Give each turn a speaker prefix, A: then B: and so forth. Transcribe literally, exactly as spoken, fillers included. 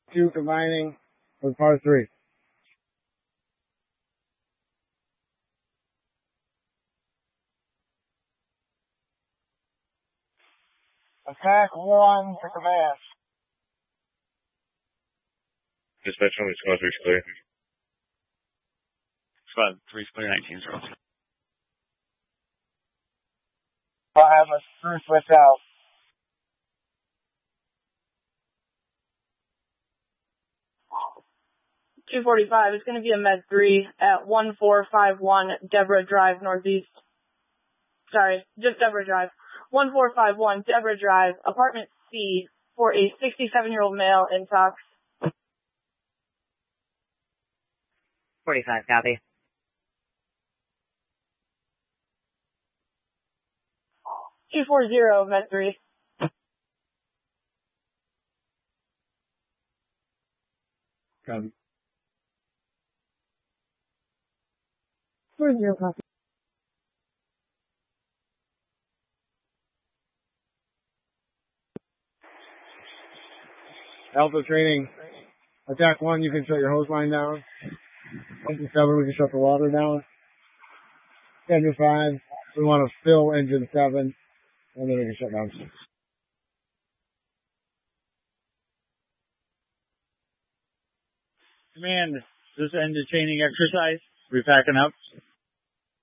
A: two combining with par three. Attack one for command.
B: Dispatch only squad three's clear.
C: Squad three's clear, nineteen's roll.
A: I have a screw switch out.
D: two forty-five, it's going to be a Med three at one four five one Deborah Drive, Northeast. Sorry, just Deborah Drive. one four five one Deborah Drive, apartment C, for a sixty-seven-year-old male in tox.
E: forty-five, copy.
D: two forty, Med three.
A: Copy.
D: four zero, copy.
A: Alpha training. Attack one, you can shut your hose line down. Engine seven, we can shut the water down. Engine five, we want to fill engine seven, and then we can shut down six.
C: Command, this ends the training exercise. We're packing up.